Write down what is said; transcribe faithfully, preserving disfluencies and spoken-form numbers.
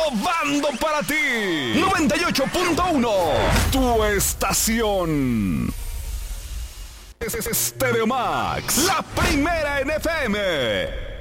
innovando para ti. noventa y ocho punto uno, tu estación. Es Stereo Max, la primera en F M.